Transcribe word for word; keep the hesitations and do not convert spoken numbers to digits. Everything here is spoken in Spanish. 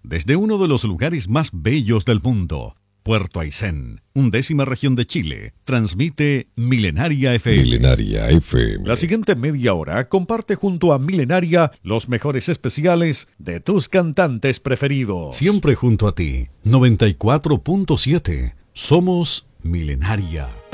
desde uno de los lugares más bellos del mundo, Puerto Aysén, undécima región de Chile, transmite Milenaria F M. Milenaria F M. La siguiente media hora comparte junto a Milenaria los mejores especiales de tus cantantes preferidos. Siempre junto a ti, noventa y cuatro punto siete. Somos Milenaria.